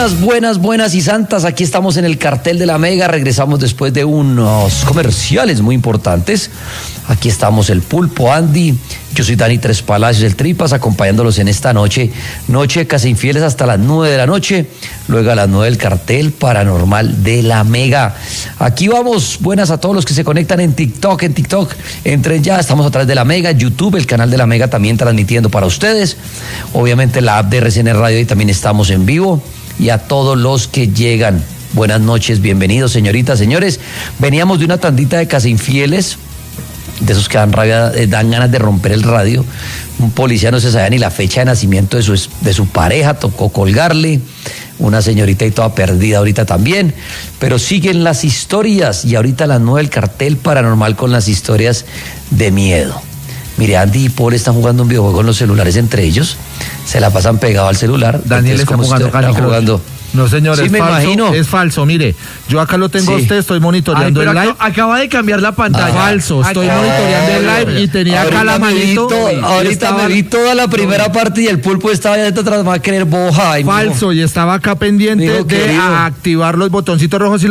Buenas y santas. Aquí estamos en el cartel de la Mega. Regresamos después de unos comerciales muy importantes. Aquí estamos el Pulpo, Andy. Yo soy Dani Tres Palacios, el Tripas, acompañándolos en esta noche de Casa Infieles hasta las 9 de la noche. Luego a las 9 el cartel paranormal de la Mega. Aquí vamos. Buenas a todos los que se conectan en TikTok. Entren ya. Estamos a través de la Mega, YouTube, el canal de la Mega también transmitiendo para ustedes. Obviamente la app de RCN Radio y también estamos en vivo. Y a todos los que llegan, buenas noches, bienvenidos, señoritas, señores. Veníamos de una tandita de Casa Infieles, de esos que dan rabia, dan ganas de romper el radio. Un policía no se sabía ni la fecha de nacimiento de su pareja, tocó colgarle. Una señorita y toda perdida ahorita también. Pero siguen las historias y ahorita a las 9 el cartel paranormal con las historias de miedo. Mire, Andy y Paul están jugando un videojuego en los celulares entre ellos. Se la pasan pegado al celular. Daniel está jugando. No, señor, sí, es falso. Mire, yo acá lo tengo a usted, estoy monitoreando el live. Acaba de cambiar la pantalla. Falso, estoy monitoreando el live y tenía acá la manito. Ahorita me vi toda la primera parte y el Pulpo estaba allá atrás, va a querer boja. Falso, y estaba acá pendiente de activar los botoncitos rojos y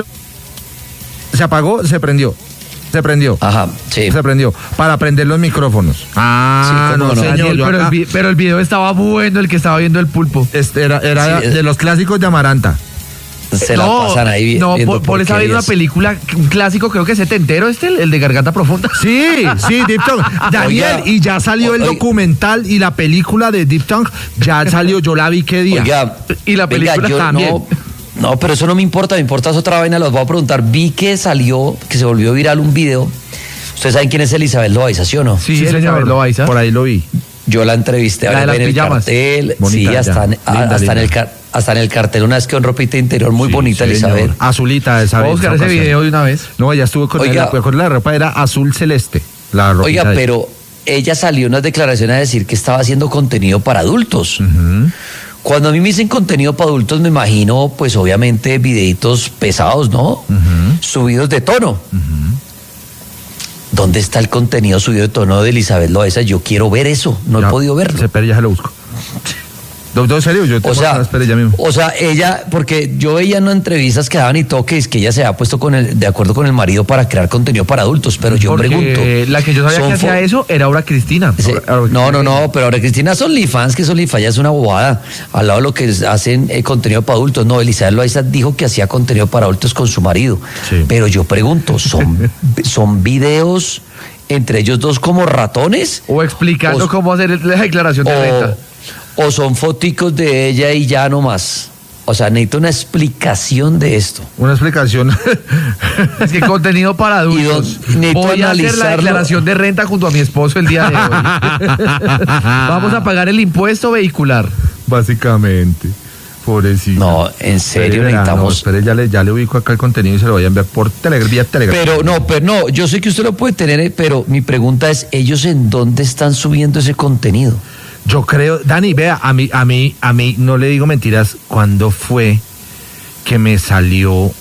se apagó, se prendió. Ajá, sí. Se prendió. Para prender los micrófonos. Sí, no, señor. Daniel, pero el video estaba bueno, el que estaba viendo el Pulpo. Era de los clásicos de Amaranta. Se la pasan ahí. No, Paul estaba viendo una película, un clásico, creo que setentero, el de Garganta Profunda. Sí, Deep Tongue. Daniel, oiga, y ya salió el documental y la película de Deep Tongue. Ya salió, yo la vi qué día. Oiga, y la película también. No, pero eso no me importa es otra vaina, los voy a preguntar. Vi que se volvió viral un video. ¿Ustedes saben quién es Elizabeth Loaiza, sí o no? Sí, Elizabeth Loaiza. Por ahí lo vi. Yo la entrevisté en el pijamas. Cartel. Bonita, sí, hasta en el cartel, una vez que con ropita interior muy bonita, Elizabeth. Señor. Azulita esa vez. Vamos a buscar ese video de una vez. No, ella estuvo con la ropa era azul celeste. La ropa. Oiga, pero ella salió en unas declaraciones a decir que estaba haciendo contenido para adultos. Uh-huh. Cuando a mí me dicen contenido para adultos, me imagino, pues obviamente, videitos pesados, ¿no? Uh-huh. Subidos de tono. Uh-huh. ¿Dónde está el contenido subido de tono de Elizabeth Loaiza? Yo quiero ver eso, no he podido verlo. Espera, ya se lo busco. ¿En serio? Yo tengo espera ya mismo. O sea, ella, porque yo veía en entrevistas que daban y toques que ella se había puesto de acuerdo con el marido para crear contenido para adultos, pero yo pregunto. La que yo sabía que hacía eso era Aura Cristina. No, pero Aura Cristina es OnlyFans, que es OnlyFans ya es una bobada. Al lado de lo que hacen contenido para adultos. No, Elizabeth Loaiza dijo que hacía contenido para adultos con su marido. Sí. Pero yo pregunto, ¿son videos entre ellos dos como ratones? O explicando cómo hacer la declaración de renta. ¿O son foticos de ella y ya no más? O sea, necesito una explicación de esto. Una explicación. Es que contenido para adultos. Voy a hacer la declaración de renta junto a mi esposo el día de hoy. Vamos a pagar el impuesto vehicular. Básicamente. Pobrecito. No, en serio, necesitamos. No, ya le ubico acá el contenido y se lo voy a enviar por vía Telegram. Pero no, yo sé que usted lo puede tener, pero mi pregunta es, ¿ellos en dónde están subiendo ese contenido? Yo creo, Dani, vea, a mí, no le digo mentiras, ¿cuándo fue que me salió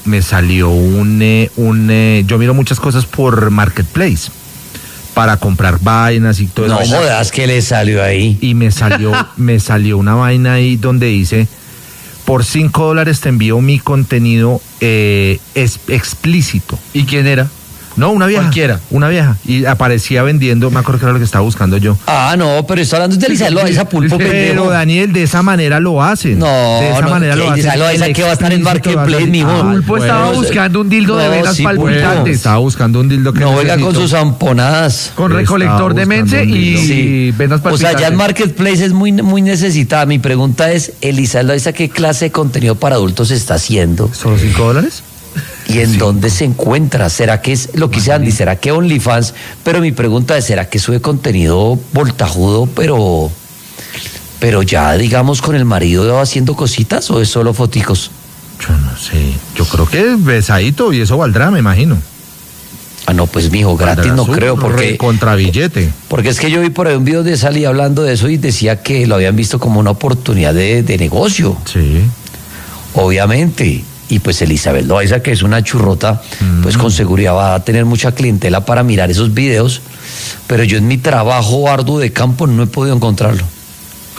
yo miro muchas cosas por Marketplace para comprar vainas y todo eso. No jodas, que le salió ahí. Y me salió una vaina ahí donde dice, por $5 te envío mi contenido explícito. ¿Y quién era? No, una vieja. Cualquiera. Una vieja. Y aparecía vendiendo, me acuerdo que era lo que estaba buscando yo. Ah, no, pero está hablando de Elizabeth Loaiza, Pulpo, pero pendejo. Daniel, de esa manera lo hacen. De esa manera lo hacen. Elizabeth Loaiza que va a estar en Marketplace, mijo. Pulpo estaba buscando un dildo de venas palpitantes. Estaba buscando un dildo que no venga con sus zamponadas. Con recolector de mense y venas palpitantes. O sea, ya en Marketplace es muy, muy necesitada. Mi pregunta es, Elizabeth Loaiza, ¿qué clase de contenido para adultos está haciendo? ¿Solo $5? ¿Y en dónde se encuentra? ¿Será que es lo que dice Andy? ¿Será que OnlyFans? Pero mi pregunta es, ¿será que sube contenido voltajudo, pero ya, digamos, con el marido haciendo cositas o es solo foticos? Yo no sé. Yo creo que es besadito y eso valdrá, me imagino. Ah, no, pues mijo, gratis no creo, porque contra billete. Porque es que yo vi por ahí un video de Sally hablando de eso y decía que lo habían visto como una oportunidad de negocio. Sí. Obviamente. Y pues Elizabeth Loaiza, que es una churrota, pues con seguridad va a tener mucha clientela para mirar esos videos, pero yo en mi trabajo arduo de campo no he podido encontrarlo.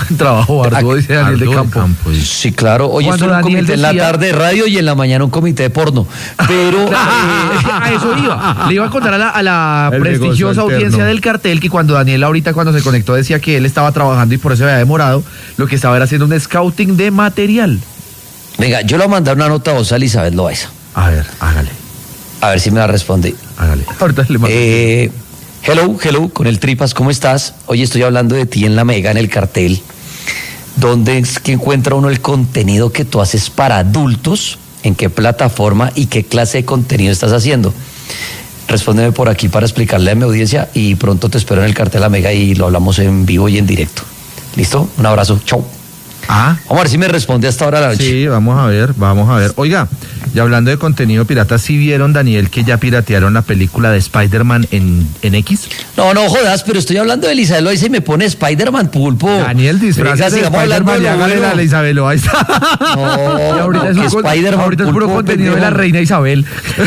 Trabajo arduo, dice Daniel de Campo. Sí, claro. Hoy estoy en un comité en la tarde de radio y en la mañana un comité de porno. Pero a eso iba. Le iba a contar a la prestigiosa audiencia del cartel que cuando Daniel ahorita cuando se conectó decía que él estaba trabajando y por eso había demorado, lo que estaba era haciendo un scouting de material. Venga, yo le voy a mandar una nota a vos a Elizabeth Loaiza. A ver, hágale. A ver si me la responde. Hágale. Ahorita le mando. Hello, con el Tripas, ¿cómo estás? Hoy estoy hablando de ti en la Mega, en el cartel. ¿Dónde es que encuentra uno el contenido que tú haces para adultos? ¿En qué plataforma y qué clase de contenido estás haciendo? Respóndeme por aquí para explicarle a mi audiencia y pronto te espero en el cartel La Mega y lo hablamos en vivo y en directo. ¿Listo? Un abrazo. Chau. Vamos a ver si me responde hasta ahora la noche. Sí, vamos a ver. Oiga, y hablando de contenido pirata, ¿sí vieron, Daniel, que ya piratearon la película de Spider-Man en X? No jodas, pero estoy hablando de Elizabeth Loaiza y me pone Spider-Man, Pulpo. Daniel, disfraza de Spider-Man y hágale la Elizabeth Loaiza. No, ahorita es puro contenido de la reina Isabel.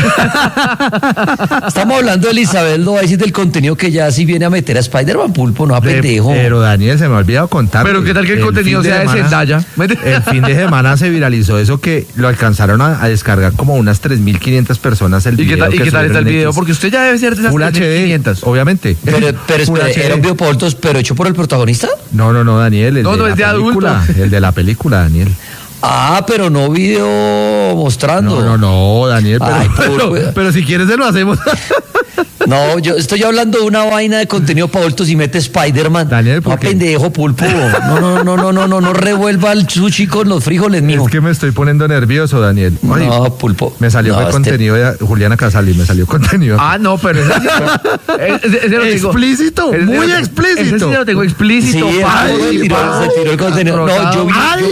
Estamos hablando de Elizabeth Loaiza y del contenido que ya sí viene a meter a Spider-Man, Pulpo, no a pendejo. Pero Daniel, se me ha olvidado contar. Pero qué tal que el contenido sea de Zendaya. El fin de semana se viralizó eso que lo alcanzaron a descargar como unas 3.500 personas el video. ¿Y qué tal está el video? Porque usted ya debe ser de esas 3.500. Obviamente. Pero espera, ¿era un video por adultos, pero hecho por el protagonista? No, Daniel. No, es de adultos. El de la película, Daniel. Pero no video mostrando. No, Daniel, pero si quieres se lo hacemos. No, yo estoy hablando de una vaina de contenido para adultos y mete Spider-Man. Daniel, ¿por qué? Pendejo, Pulpo. No revuelva el sushi con los frijoles, mijo. Es que me estoy poniendo nervioso, Daniel. Ay, Pulpo. Me salió contenido de Juliana Casali, me salió contenido. No, pero ese lo tengo. Explícito, muy explícito. Ese lo tengo explícito. Sí, se tiró el contenido. No,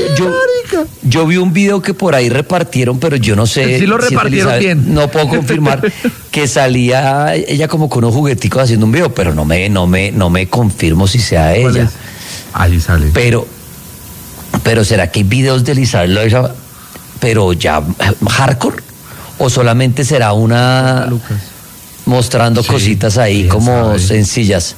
yo vi un video que por ahí repartieron, pero yo no sé. Sí lo repartieron bien. No puedo confirmar que salía ella como con unos jugueticos haciendo un video, pero no me confirmo si sea ella. Ahí sale. Pero ¿será que hay videos de Elizabeth Loaiza, pero ya hardcore? ¿O solamente será una mostrando cositas ahí como sabe. Sencillas?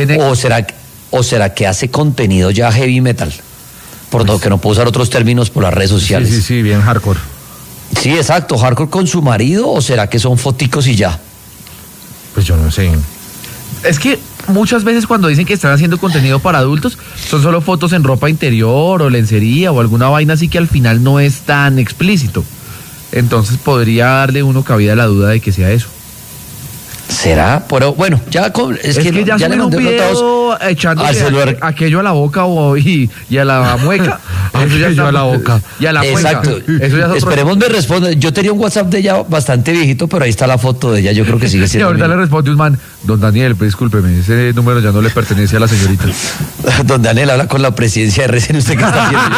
¿O será que hace contenido ya heavy metal? Por lo que no puedo usar otros términos por las redes sociales. Sí, bien hardcore. Sí, exacto, hardcore con su marido, ¿o será que son foticos y ya? Pues yo no sé. Es que muchas veces cuando dicen que están haciendo contenido para adultos, son solo fotos en ropa interior o lencería o alguna vaina así que al final no es tan explícito. Entonces podría darle uno cabida a la duda de que sea eso. ¿Será? Pero bueno, ya es que ya le mandé un video echándole aquello a la boca y a la mueca. Aquello a la boca. Y a la mueca. Exacto. Esperemos me responda. Yo tenía un WhatsApp de ella bastante viejito, pero ahí está la foto de ella. Yo creo que sigue siendo. Y ahorita le responde un man, don Daniel, discúlpeme, ese número ya no le pertenece a la señorita. Don Daniel habla con la presidencia de RCN. ¿Usted qué está haciendo?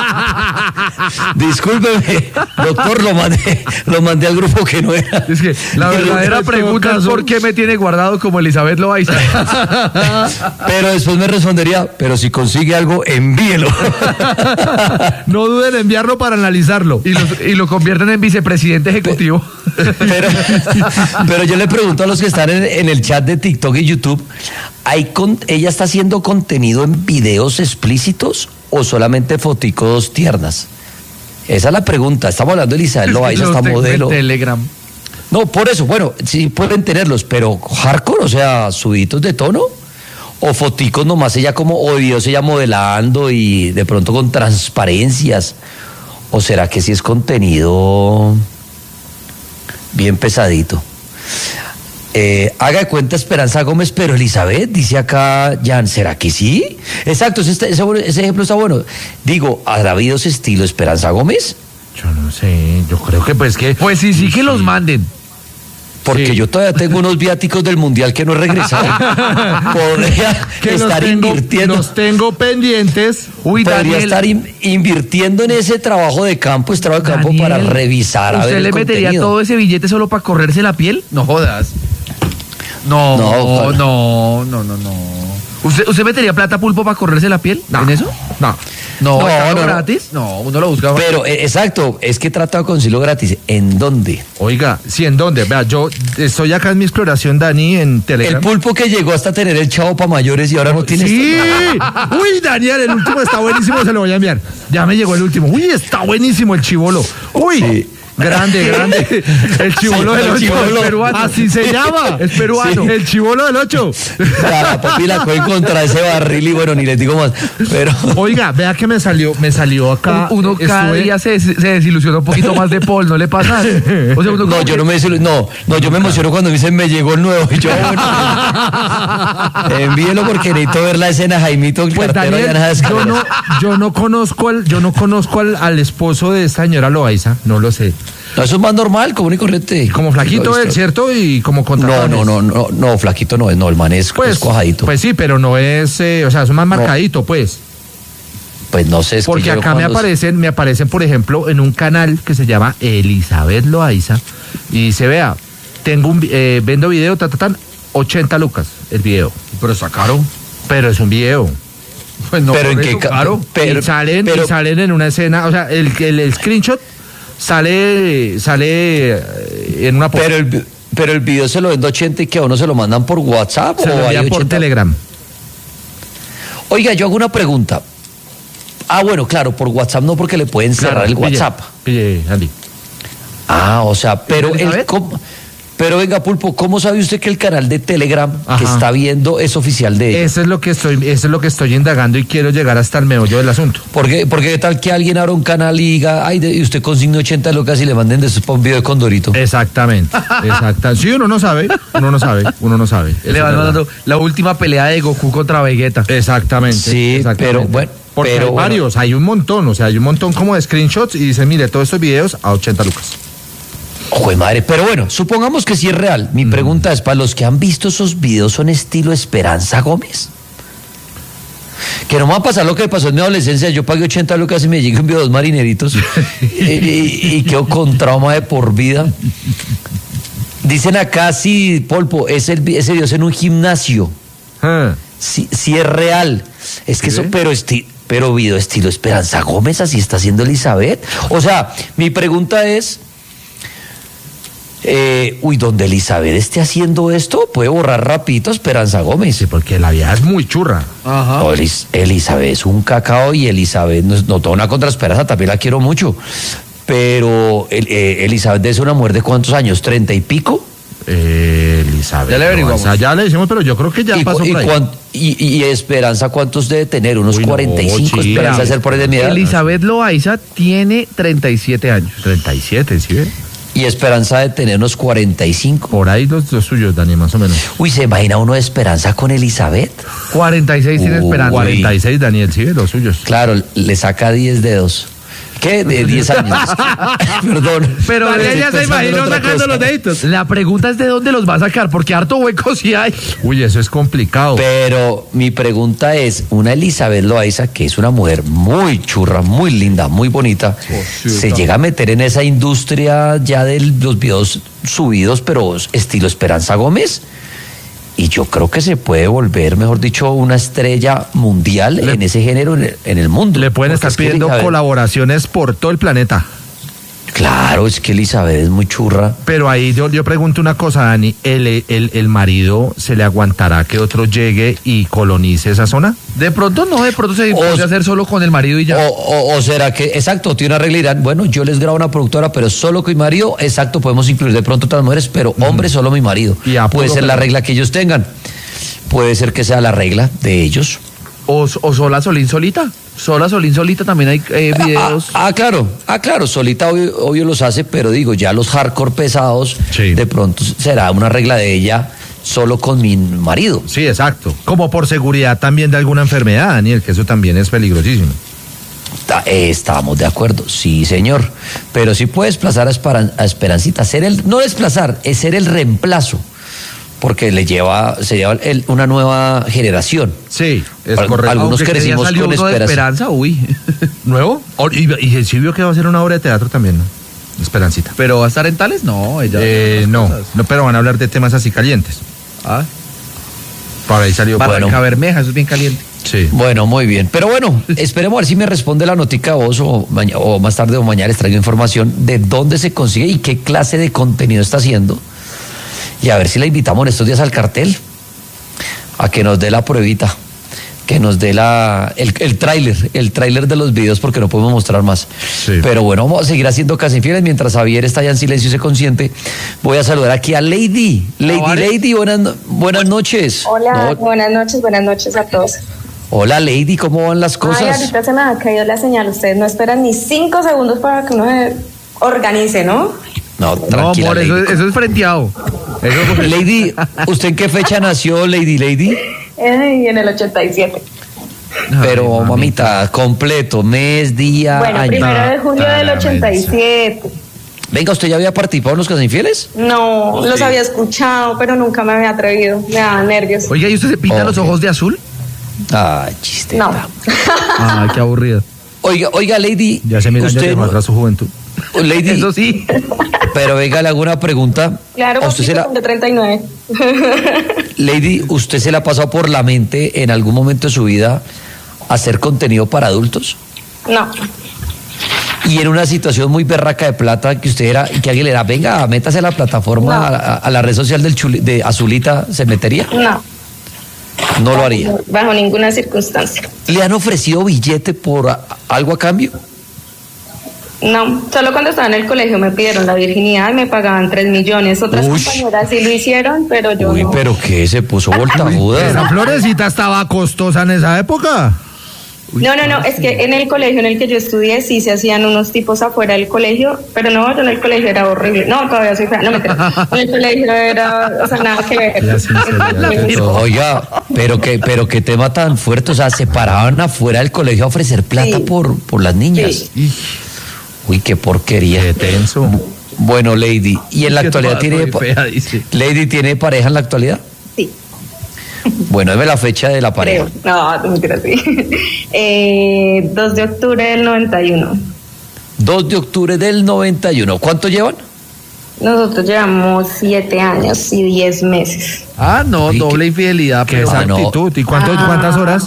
Discúlpeme, doctor, lo mandé al grupo que no era. Es que la verdadera pregunta es ¿por qué me tiene guardado como Elizabeth Loaiza? Pero después me respondería, pero si consigue algo, envíelo. No duden en enviarlo para analizarlo. Y lo convierten en vicepresidente ejecutivo. Pero yo le pregunto a los que están en el chat de TikTok y YouTube, ¿ella está haciendo contenido en videos explícitos o solamente foticos tiernas? Esa es la pregunta. Estamos hablando de Elizabeth Loaiza, esta modelo. Telegram. No, por eso, bueno, sí pueden tenerlos, pero hardcore, o sea, subiditos de tono, o foticos nomás ella como, o videos ella modelando y de pronto con transparencias, o será que sí es contenido bien pesadito. Haga de cuenta Esperanza Gómez, pero Elizabeth, dice acá Jan, ¿será que sí? Exacto, ese ejemplo está bueno. Digo, ¿habrá videos estilo Esperanza Gómez? Yo no sé, yo creo que Pues sí que los manden. Porque yo todavía tengo unos viáticos del Mundial que no he regresado. Podría estar invirtiendo. Los tengo pendientes. Podría estar invirtiendo en ese trabajo de campo, para revisar. ¿Usted le metería todo ese billete solo para correrse la piel? No jodas. No. ¿Usted metería plata, Pulpo, para correrse la piel? ¿En eso? No. No, No, no. gratis. No, uno lo busca. Pero, exacto, es que he tratado de conseguirlo gratis. ¿En dónde? Oiga, ¿sí en dónde? Vea, yo estoy acá en mi exploración, Dani, en Telegram. El pulpo que llegó hasta tener el chavo para mayores y ahora no tiene... Sí. Uy, Daniel, el último está buenísimo, se lo voy a enviar. Ya me llegó el último. Uy, está buenísimo el chivolo. Uy. Sí. Grande. El chivolo Sí, del el 8. chibolo. Peruano. Así se llama. Es peruano. Sí, el chivolo del 8. La papi la coge contra ese barril y bueno, ni les digo más. Pero... Oiga, vea que me salió acá. Uno cada día se desilusiona un poquito más de Paul, ¿no le pasa? O sea, uno No, yo no me desilusiono. No, yo me emociono cuando me dicen me llegó el nuevo. Y yo, bueno, envíelo porque necesito ver la escena, Jaimito, el Pues cartero Daniel, ya nada de escaleras. yo no conozco al esposo de esta señora Loaiza, no lo sé. No, eso es más normal, común y corriente. Como flaquito Lo he él, visto. ¿cierto? Y como con No, tacones. no, flaquito no es, no, el man es cuajadito. Pues sí, pero no es, o sea, es más marcadito, pues. Pues no sé, es Porque que yo acá me aparecen, por ejemplo, en un canal que se llama Elizabeth Loaiza, y se vea, vendo video, 80 lucas el video. Pero está caro. Pero es un video. Pues no, Pero en por qué eso, ca- caro. Pero- y salen en una escena, o sea, el screenshot sale en una Pero el video se lo vende 80 y que a uno se lo mandan por WhatsApp se lo o hay envía por 80. Telegram. Oiga, yo hago una pregunta. Ah, bueno, claro, por WhatsApp no porque le pueden cerrar el Pille, WhatsApp. pille, Andy. Ah, o sea, pero ¿Elizabeth? pero venga, Pulpo, ¿cómo sabe usted que el canal de Telegram que Ajá. está viendo es oficial de ella? Eso es lo que estoy indagando y quiero llegar hasta el meollo del asunto. Porque qué tal que alguien abra un canal y diga, ay, y usted consigne 80 lucas y le manden de un video de Condorito. Exactamente. Sí, uno no sabe. Le Eso van es verdad. mandando la última pelea de Goku contra Vegeta. Exactamente. Sí, exactamente. pero bueno, Porque pero hay bueno. varios, hay un montón, o sea, hay un montón como de screenshots y dice, mire, todos estos videos a 80 lucas. Joder, madre, pero bueno, supongamos que sí es real. Mi pregunta es, para los que han visto esos videos, ¿son estilo Esperanza Gómez? Que no me va a pasar lo que pasó en mi adolescencia. Yo pagué 80 lucas y me llegué un video de dos marineritos y quedo con trauma de por vida. Dicen acá, sí, Polpo, ese video es en un gimnasio. Ah, Sí es real. Es que ¿Sí? eso, pero video estilo Esperanza Gómez, así está haciendo Elizabeth. O sea, mi pregunta es, donde Elizabeth esté haciendo esto, puede borrar rapidito a Esperanza Gómez. sí, porque la vieja es muy churra. Ajá. No, Elizabeth es un cacao y Elizabeth, no tengo una contra Esperanza, también la quiero mucho. Pero Elizabeth es una mujer de ¿cuántos años? ¿30 y pico? Elizabeth. Ya le averiguamos. O sea, ya le decimos, pero yo creo que ya ¿Y, pasó por ahí. y Esperanza cuántos debe tener? Unos Uy, no, 45. sí, Esperanza ya. ser por ahí de mi edad. Elizabeth Loaiza tiene 37 años. 37, ¿sí ve? Y Esperanza de tener unos 45. Por ahí los suyos, Dani, más o menos. Uy, ¿se imagina uno de Esperanza con Elizabeth? 46 tiene Uy. esperanza. 46, Daniel, sí, los suyos. Claro, le saca 10 dedos. ¿Qué? De 10 años. Perdón. Pero Estoy ella se pensando en imaginó otra sacando cosa. los deditos. La pregunta es de dónde los va a sacar, porque harto hueco sí hay. Uy, eso es complicado. Pero mi pregunta es, una Elizabeth Loaiza, que es una mujer muy churra, muy linda, muy bonita, se llega a meter en esa industria ya de los videos subidos, pero estilo Esperanza Gómez. Y yo creo que se puede volver, mejor dicho, una estrella mundial en ese género en el mundo. Le pueden Porque estar es que pidiendo Elizabeth- colaboraciones por todo el planeta. Claro, es que Elizabeth es muy churra. Pero ahí yo pregunto una cosa, Dani, ¿el marido se le aguantará que otro llegue y colonice esa zona? De pronto no, de pronto se puede hacer solo con el marido y ya. O será que, exacto, tiene una regla y dirán, bueno, yo les grabo una productora, pero solo con mi marido, exacto, podemos incluir de pronto otras mujeres, pero hombre, solo mi marido. Y a Puede puro ser la pelo. regla que ellos tengan. Puede ser que sea la regla de ellos. O sola Solín solita. Sola Solín solita también hay videos. Claro, solita obvio los hace, pero digo, ya los hardcore pesados, Sí. de pronto será una regla de ella solo con mi marido. Sí, exacto. Como por seguridad también de alguna enfermedad, Daniel, que eso también es peligrosísimo. Estamos de acuerdo, sí, señor. Pero sí puede desplazar a Esperancita, no desplazar, es ser el reemplazo, porque se lleva una nueva generación. Sí, es Al- correcto. algunos Aunque ese día crecimos salió con uno de Esperanza. Esperanza, uy. ¿Nuevo? Y sí vio que va a ser una obra de teatro también, ¿no? Esperancita. Pero va a estar en Tales, no, ella. No, pero van a hablar de temas así calientes. Ah, Por ahí salió. Barranca Bueno. Bermeja, eso es bien caliente. Sí. Bueno, muy bien. Pero bueno, esperemos a ver si me responde la notica a vos o más tarde o mañana les traigo información de dónde se consigue y qué clase de contenido está haciendo. Y a ver si la invitamos en estos días al cartel a que nos dé la pruebita, que nos dé el tráiler de los videos porque no podemos mostrar más. Sí. Pero bueno, vamos a seguir haciendo Casi Infieles mientras Javier está ya en silencio y se consciente. Voy a saludar aquí a Lady. Lady, buenas noches. Hola, No, buenas noches a todos. hola Lady, ¿cómo van las cosas? Ay, ahorita se me ha caído la señal. Ustedes no esperan ni 5 segundos para que uno se organice, ¿no? No, No, tranquila, amor, Lady. eso es frenteado. Lady, ¿usted en qué fecha nació, Lady? En el 87. Pero, mamita, completo, mes, día, Bueno, año. 1 de julio del 87. Venga, ¿usted ya había participado en los Casi Infieles? No, los había escuchado, pero nunca me había atrevido. Me daba nervios. Oiga, ¿y usted se pinta los Ok. ojos de azul? Ay, chiste. No. Ay, qué aburrido. Oiga, Lady. Ya se mira, ya usted, te muestra su juventud. Lady, Eso sí. pero venga, le hago una pregunta. Claro, ¿A usted de 39. Lady, ¿usted se le ha pasado por la mente en algún momento de su vida hacer contenido para adultos? No. Y en una situación muy berraca de plata que usted era, y que alguien le da, venga, métase a la plataforma, No. a la red social de Azulita, ¿se metería? No. No lo haría. Bajo ninguna circunstancia. ¿Le han ofrecido billete por algo a cambio? No, solo cuando estaba en el colegio me pidieron la virginidad y me pagaban 3 millones. Otras Uy. compañeras sí lo hicieron, pero yo Uy, no. pero ¿qué? ¿Se puso Esa voltajuda? florecita estaba costosa en esa época. No, es que en el colegio en el que yo estudié sí se hacían unos tipos afuera del colegio, pero no, yo en el colegio era horrible. No, todavía soy fea, no me creo. En el colegio era, o sea, nada que ver. La sinceridad de todo. Oiga, pero qué tema tan fuerte, o sea, se paraban afuera del colegio a ofrecer plata Sí. por las niñas. Sí. Uy, qué porquería. Qué tenso. Bueno, Lady, ¿y en la Que actualidad toda tiene muy fea, dice. Lady tiene pareja en la actualidad? Sí, Bueno, deme la fecha de la pareja. creo. No, no me creo así. 2 de octubre del 91. 2 de octubre del 91. ¿Cuánto llevan? Nosotros llevamos 7 años y 10 meses. Ah, no, Uy, doble infidelidad, qué pero esa no. actitud. ¿Y cuántas horas?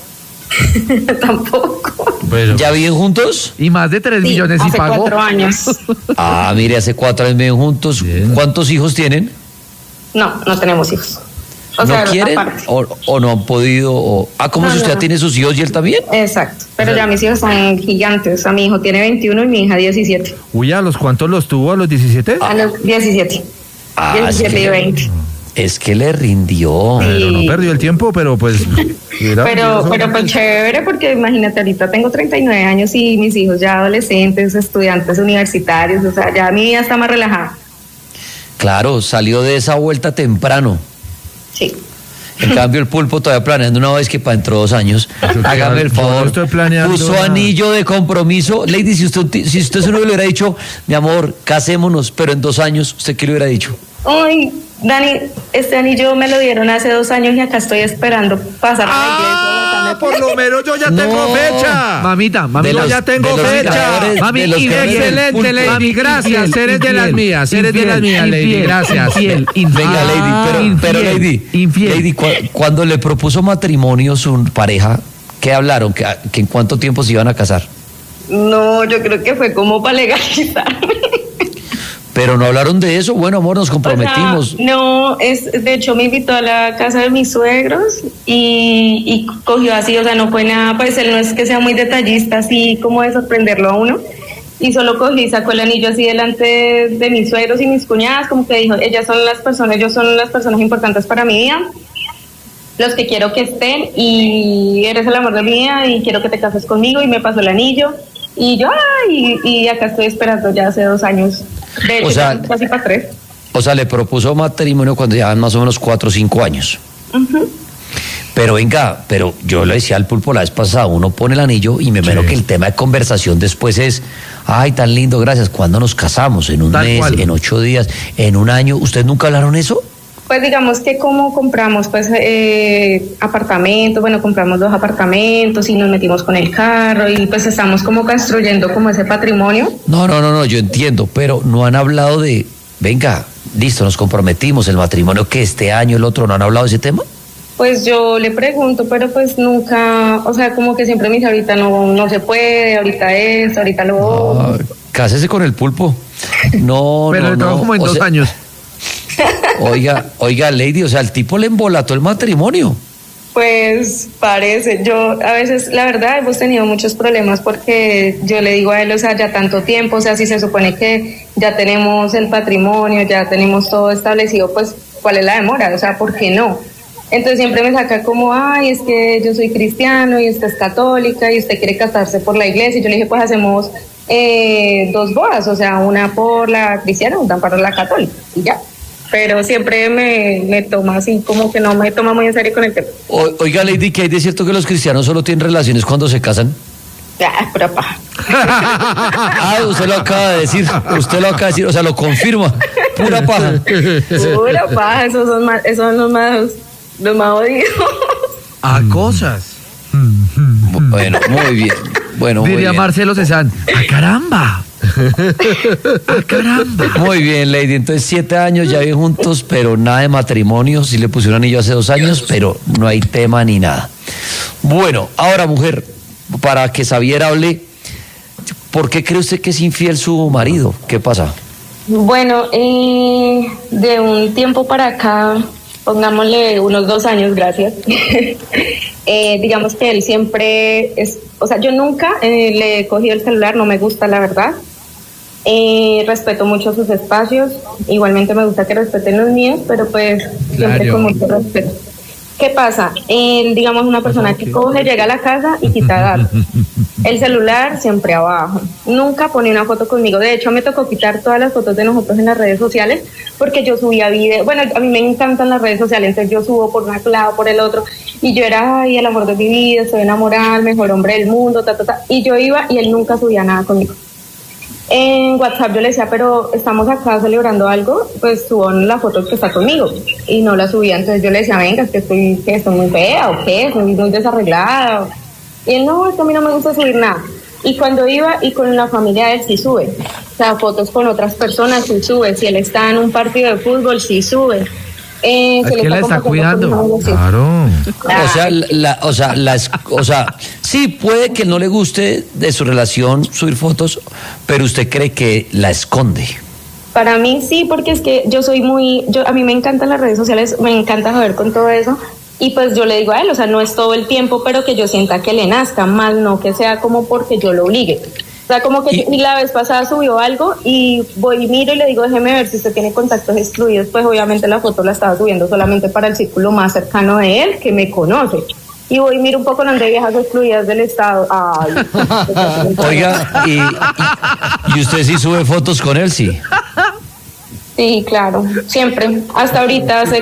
Tampoco. Pero, ¿Ya viven juntos? y más de 3 Sí, millones y hace pagó. 4 años. Ah, mire, hace 4 años viven juntos. Bien. ¿Cuántos hijos tienen? No tenemos hijos. O ¿No sea, quieren aparte. o no han podido? ¿Cómo No, si usted no, ya tiene sus hijos y él también? Exacto. Pero ya mis hijos son gigantes. O sea, mi hijo tiene 21 y mi hija 17. Uy, ¿a los cuántos los tuvo? ¿A los 17? A los 17. Ah, 17 y 20. Es que le rindió. Pero no Sí. perdió el tiempo, pero pues... Pero pues chévere, porque imagínate, ahorita tengo 39 años y mis hijos ya adolescentes, estudiantes universitarios, o sea, ya mi vida está más relajada. Claro, salió de esa vuelta temprano. Sí. En cambio, el pulpo todavía planeando una vez que para dentro de 2 años. Hágame el yo no favor. estoy planeando Puso nada. anillo de compromiso. Lady, si usted se lo hubiera dicho, mi amor, casémonos, pero en 2 años, ¿usted qué le hubiera dicho? Ay, Dani, este anillo me lo dieron hace 2 años y acá estoy esperando pasar a la iglesia. Ah, por lo menos yo ya No. tengo fecha. Mamita, De yo los- ya tengo de los fecha. creadores- Mami, de los creadores del excelente, pulpo. Lady. Mami, Gracias, infiel, eres de las infiel, mías, eres de las mías, Lady. infiel, Gracias. infiel. Venga, Lady, pero Lady, infiel. Lady, cuando le propuso matrimonio su pareja, ¿qué hablaron? ¿Que en cuánto tiempo se iban a casar? No, yo creo que fue como para legalizarme. Pero no hablaron de eso. Bueno, amor, nos comprometimos. O sea, no, de hecho me invitó a la casa de mis suegros y cogió así, o sea, no fue nada, pues él no es que sea muy detallista, así como de sorprenderlo a uno. Y solo cogí y sacó el anillo así delante de mis suegros y mis cuñadas, como que dijo, ellos son las personas importantes para mi vida, los que quiero que estén, y eres el amor de mi vida y quiero que te cases conmigo, y me pasó el anillo. Y yo, y acá estoy esperando ya hace 2 años. De hecho, O sea, ya casi para 3. O sea, le propuso matrimonio cuando llevaban más o menos 4 o 5 años. Ujú. Pero venga, pero yo le decía al pulpo la vez pasada, uno pone el anillo y me imagino que el tema de conversación después es, ay, tan lindo, gracias, ¿cuándo nos casamos? ¿En un Tal mes? cual. ¿En 8 días? ¿En un año? ¿Ustedes nunca hablaron eso? Pues digamos que como compramos pues apartamentos, bueno, compramos 2 apartamentos y nos metimos con el carro y pues estamos como construyendo como ese patrimonio. No, yo entiendo, pero no han hablado de, venga, listo, nos comprometimos, el matrimonio que este año, el otro, ¿no han hablado de ese tema? Pues yo le pregunto, pero pues nunca, o sea, como que siempre me dice, ahorita no se puede, ahorita esto, ahorita lo otro. Cásese con el pulpo. No, Pero le trabajo como en 2 años. Oiga, Lady, o sea, el tipo le embolató el matrimonio. Pues parece, yo a veces, la verdad, hemos tenido muchos problemas porque yo le digo a él, o sea, ya tanto tiempo, o sea, si se supone que ya tenemos el patrimonio, ya tenemos todo establecido, pues, ¿cuál es la demora? O sea, ¿por qué no? Entonces siempre me saca como, ay, es que yo soy cristiano y usted es católica y usted quiere casarse por la iglesia. Y yo le dije, pues hacemos 2 bodas, o sea, una por la cristiana, una para la católica, y ya. Pero siempre me toma así, como que no me toma muy en serio con el tema. Oiga, Lady, ¿qué hay de cierto que los cristianos solo tienen relaciones cuando se casan? Ya, pura paja. Usted lo acaba de decir, o sea, lo confirma. Pura paja. Pura paja, esos son los más odios. A cosas. Bueno, muy bien. Bueno, muy Diría bien. Marcelo Cezanne. ¡Ah, caramba! ¡Ah, caramba! Muy bien, Lady. Entonces, 7 años ya viven juntos, pero nada de matrimonio. Sí le pusieron anillo hace 2 años, pero no hay tema ni nada. Bueno, ahora, mujer, para que Xavier hable, ¿por qué cree usted que es infiel su marido? ¿Qué pasa? Bueno, de un tiempo para acá, pongámosle unos 2 años, gracias. Digamos que él siempre es, o sea, yo nunca le he cogido el celular, no me gusta, la verdad. Respeto mucho sus espacios, igualmente me gusta que respeten los míos, pero pues siempre con mucho respeto. ¿Qué pasa? Él, digamos, una persona que coge, llega a la casa y quita datos. El celular siempre abajo. Nunca pone una foto conmigo. De hecho, me tocó quitar todas las fotos de nosotros en las redes sociales porque yo subía video. Bueno, a mí me encantan las redes sociales, entonces yo subo por un lado, por el otro. Y yo era, ay, el amor de mi vida, estoy enamorada, el mejor hombre del mundo, Y yo iba y él nunca subía nada conmigo. En WhatsApp yo le decía, pero estamos acá celebrando algo, pues subo la foto que está conmigo, y no la subía. Entonces yo le decía, venga, es que estoy muy fea, o qué, estoy muy desarreglada. Y él, no, es que a mí no me gusta subir nada. Y cuando iba y con la familia de él sí sube, o sea, fotos con otras personas sí sube, si él está en un partido de fútbol sí sube. Es que la está cuidando. Claro. O sea, sí, puede que no le guste de su relación subir fotos, pero usted cree que la esconde. Para mí sí, porque es que a mí me encantan las redes sociales, me encanta joder con todo eso, y pues yo le digo a él, o sea, no es todo el tiempo, pero que yo sienta que le nazca, más no que sea como porque yo lo obligue. O sea, como que la vez pasada subió algo y voy y miro y le digo, déjeme ver si usted tiene contactos excluidos. Pues obviamente la foto la estaba subiendo solamente para el círculo más cercano de él, que me conoce. Y voy y miro un poco donde hay viejas excluidas del estado. Ay. Oiga, y usted sí sube fotos con él, sí. Sí, claro, siempre. Hasta ahorita, hace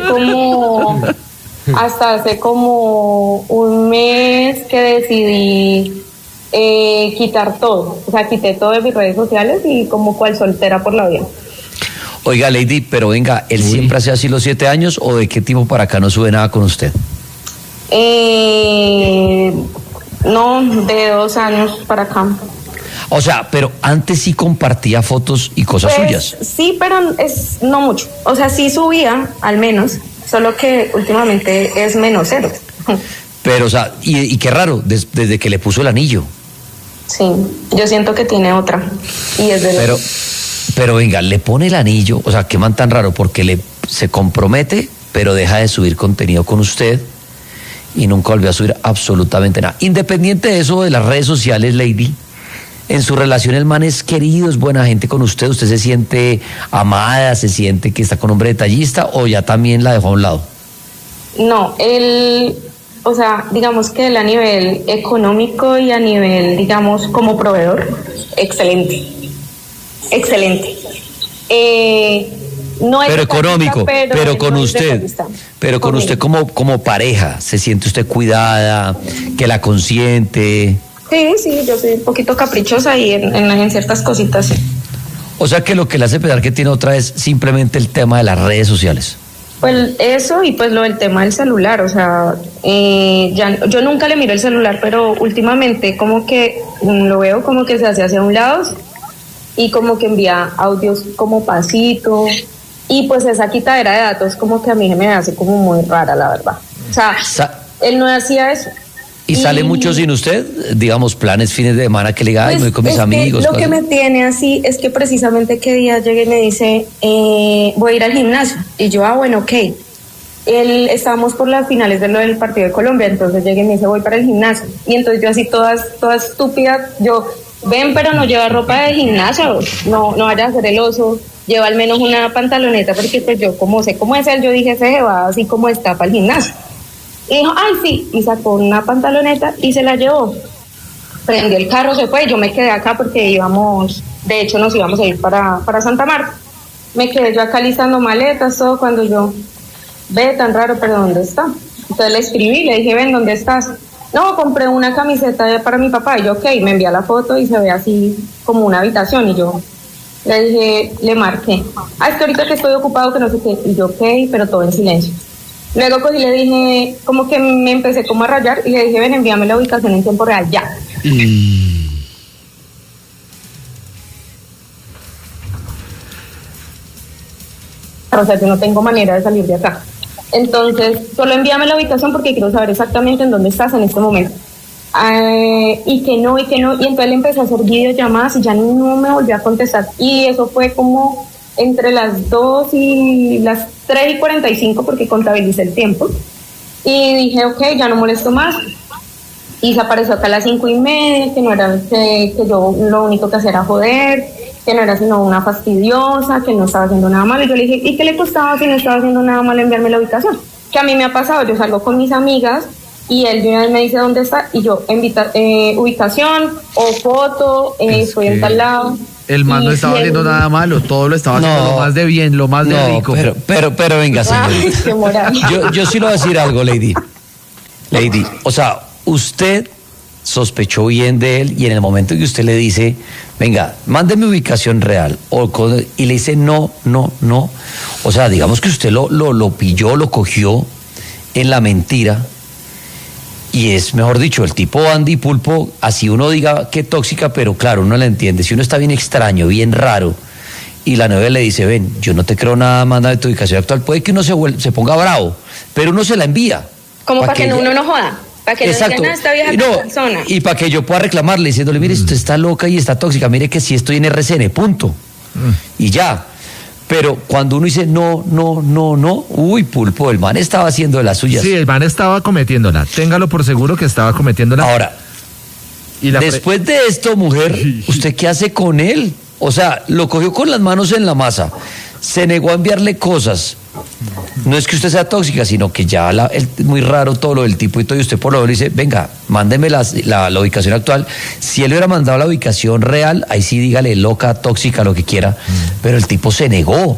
como un mes que decidí quitar todo, o sea, quité todo de mis redes sociales y como cual soltera por la vida. Oiga, Lady, pero venga, ¿él siempre hace así los 7 años o de qué tiempo para acá no sube nada con usted? No, de 2 años para acá. O sea, pero antes sí compartía fotos y cosas suyas. Sí, pero no mucho. O sea, sí subía, al menos, solo que últimamente es menos cero. Pero, o sea, y qué raro, desde que le puso el anillo. Sí, yo siento que tiene otra. Y es de pero venga, le pone el anillo, o sea, qué man tan raro, porque se compromete, pero deja de subir contenido con usted y nunca volvió a subir absolutamente nada. Independiente de eso, de las redes sociales, Lady, en su relación el man es querido, es buena gente con usted se siente amada, se siente que está con un hombre detallista, o ya también la dejó a un lado. No, o sea, digamos que él a nivel económico y a nivel, digamos, como proveedor, excelente. No es pero económico, pero con usted, pero con usted como pareja, ¿se siente usted cuidada, que la consiente? Sí, yo soy un poquito caprichosa y en ciertas cositas, sí. O sea que lo que le hace pensar que tiene otra es simplemente el tema de las redes sociales. Pues eso y pues lo del tema del celular, o sea, yo nunca le miro el celular, pero últimamente como que lo veo como que se hace hacia un lado y como que envía audios como pasito y pues esa quitadera de datos como que a mí me hace como muy rara, la verdad. O sea, él no hacía eso. ¿Y sale mucho sin usted? Digamos, planes, fines de semana que le diga, ay, me voy con mis amigos. Lo que me tiene así es que precisamente que día llegué y me dice, voy a ir al gimnasio. Y yo, bueno, ok. Estábamos por las finales de lo del partido de Colombia, entonces llegué y me dice, voy para el gimnasio. Y entonces yo así toda estúpida, yo, ven, pero no lleva ropa de gimnasio, no vaya a hacer el oso, lleva al menos una pantaloneta, porque pues yo como sé cómo es él, yo dije, se va así como está para el gimnasio. Y dijo, ay, sí, y sacó una pantaloneta y se la llevó. Prendió el carro, se fue, yo me quedé acá porque de hecho nos íbamos a ir para Santa Marta. Me quedé yo acá listando maletas, todo, cuando yo, ve, tan raro, pero ¿dónde está? Entonces le escribí, le dije, ven, ¿dónde estás? No, compré una camiseta para mi papá, y yo, ok, me envía la foto y se ve así como una habitación, y yo le dije, le marqué, es que ahorita que estoy ocupado, que no sé qué, y yo, ok, pero todo en silencio. Luego cogí y le dije, como que me empecé como a rayar y le dije, ven, envíame la ubicación en tiempo real, ya. O sea, yo no tengo manera de salir de acá. Entonces, solo envíame la ubicación porque quiero saber exactamente en dónde estás en este momento. Y que no, y entonces le empecé a hacer videollamadas y ya no me volvió a contestar. Y eso fue como entre las 2 y las 3:45 porque contabilicé el tiempo. Y dije, ok, ya no molesto más. Y se apareció acá a las 5:30, que no era, que yo lo único que hacía era joder, que no era sino una fastidiosa, que no estaba haciendo nada malo. Y yo le dije, ¿y qué le costaba si no estaba haciendo nada malo enviarme la ubicación? Que a mí me ha pasado, yo salgo con mis amigas y él de una vez me dice dónde está y yo ubicación o foto, estoy en tal lado. El man no estaba haciendo nada malo, todo lo estaba haciendo lo más de bien, lo más de rico. Pero venga, señor. Yo sí le voy a decir algo, Lady. O sea, usted sospechó bien de él y en el momento que usted le dice, venga, mándeme ubicación real, y le dice no. O sea, digamos que usted lo pilló, lo cogió en la mentira. Y es, mejor dicho, el tipo Andy Pulpo, así uno diga que tóxica, pero claro, uno la entiende. Si uno está bien extraño, bien raro, y la novia le dice, ven, yo no te creo nada, mándame tu ubicación actual, puede que uno se ponga bravo, pero uno se la envía. Como para que uno no joda, para que exacto. No digan, esta vieja persona. Y para que yo pueda reclamarle, diciéndole, mire, usted está loca y está tóxica, mire que sí estoy en RCN, punto. Y ya. Pero cuando uno dice no, uy, Pulpo, el man estaba haciendo de las suyas. Sí, el man estaba cometiéndola. Téngalo por seguro que estaba cometiéndola. Ahora, después de esto, mujer, ¿usted qué hace con él? O sea, lo cogió con las manos en la masa, se negó a enviarle cosas. No es que usted sea tóxica, sino que ya es muy raro todo lo del tipo y todo, y usted por lo menos dice, venga, mándeme la ubicación actual. Si él hubiera mandado la ubicación real, ahí sí dígale loca, tóxica, lo que quiera, pero el tipo se negó.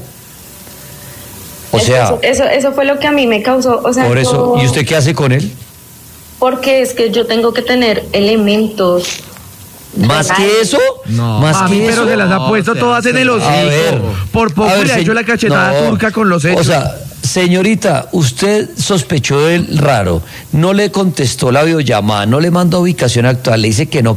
O sea... Eso fue lo que a mí me causó, o sea... Por eso, ¿y usted qué hace con él? Porque es que yo tengo que tener elementos... ¿Más que eso? No, más que pero eso. se las ha puesto todas en el hocico. A ver, por poco le ha hecho la cachetada turca con los hechos. O sea, señorita, usted sospechó del raro, no le contestó la videollamada, no le mandó ubicación actual, le dice que no.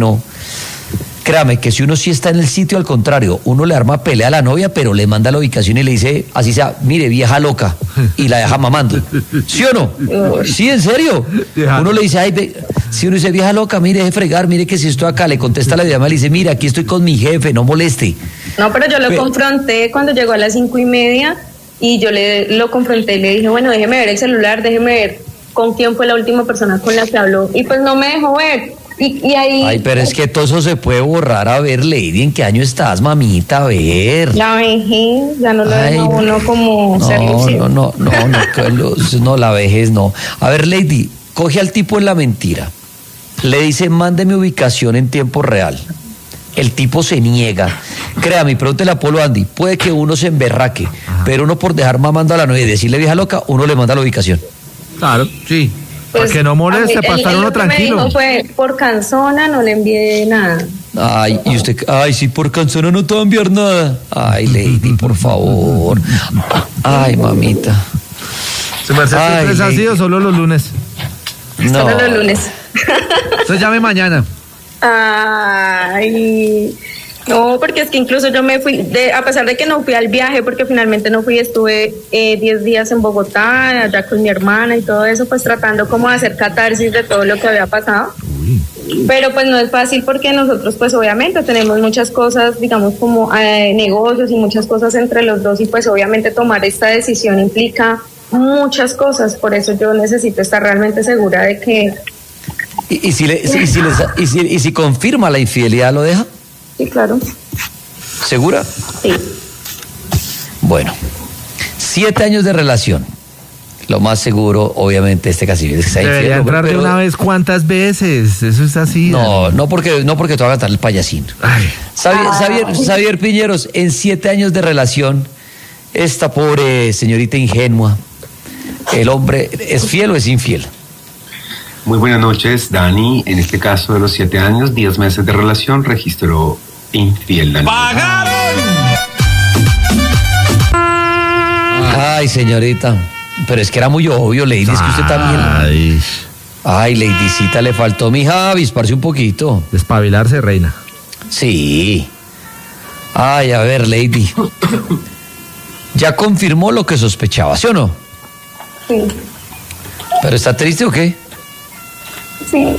Créame que si uno sí está en el sitio, al contrario, uno le arma pelea a la novia, pero le manda la ubicación y le dice, así sea, mire, vieja loca, y la deja mamando. ¿Sí o no? Sí, en serio. Uno le dice, si uno dice, vieja loca, mire, deje fregar, mire que si estoy acá, le contesta la videollamada, le dice, mira, aquí estoy con mi jefe, no moleste. No, pero yo lo confronté cuando llegó a las 5:30 y yo lo confronté y le dije, bueno, déjeme ver el celular, déjeme ver con quién fue la última persona con la que habló, y pues no me dejó ver. Y ahí... Ay, pero es que todo eso se puede borrar. A ver, Lady, ¿en qué año estás, mamita? A ver. La vejez, ya no lo deja uno como ser lucido. No, la vejez no. A ver, Lady, coge al tipo en la mentira. Le dice, mándeme ubicación en tiempo real. El tipo se niega. Créame, pregúntele a Polo Andy, puede que uno se emberraque, pero uno por dejar mamando a la novia y decirle vieja loca, uno le manda la ubicación. Claro, sí. Pues, para que no moleste, para estar uno tranquilo. Me dijo fue, por canzona no le envié nada. Ay, y usted, sí, por canzona no te va a enviar nada. Ay, Lady, por favor. Ay, mamita. ¿Se me hace siempre es así o solo los lunes? No. Solo los lunes. Entonces llame mañana. Ay, No, porque es que incluso yo me fui, a pesar de que no fui al viaje, porque finalmente no fui, estuve 10 días en Bogotá, allá con mi hermana y todo eso, pues tratando como de hacer catarsis de todo lo que había pasado. Pero pues no es fácil porque nosotros pues obviamente tenemos muchas cosas, digamos como negocios y muchas cosas entre los dos, y pues obviamente tomar esta decisión implica muchas cosas, por eso yo necesito estar realmente segura de que... ¿Y si confirma la infidelidad, lo deja? Sí, claro. ¿Segura? Sí. Bueno, 7 años de relación. Lo más seguro, obviamente, Casimiro es que está Debería infiel. entrar de una vez cuántas veces. Eso es así. No porque te va a cantar el payasín. Ay. Xavier Piñeros, en 7 años de relación, esta pobre señorita ingenua, ¿el hombre es fiel o es infiel? Muy buenas noches, Dani. En este caso de los 7 años, 10 meses de relación, registró infiel, Dani. Ay, señorita, pero es que era muy obvio, Lady, es que usted también... Ay, Ladycita, le faltó, mija, avisparse un poquito. Despabilarse, reina. Sí. Ay, a ver, Lady. ¿Ya confirmó lo que sospechaba, sí o no? Sí. ¿Pero está triste o qué? Sí.